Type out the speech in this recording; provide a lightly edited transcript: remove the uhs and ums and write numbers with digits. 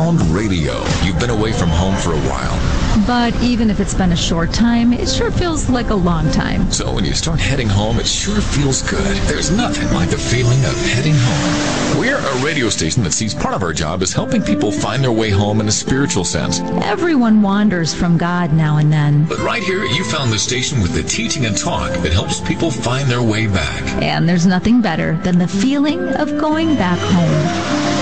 Sound Radio. You've been away from home for a while. But even if it's been a short time, it sure feels like a long time. So when you start heading home, it sure feels good. There's nothing like the feeling of heading home. We're a radio station that sees part of our job as helping people find their way home in a spiritual sense. Everyone wanders from God now and then. But right here, you found the station with the teaching and talk that helps people find their way back. And there's nothing better than the feeling of going back home.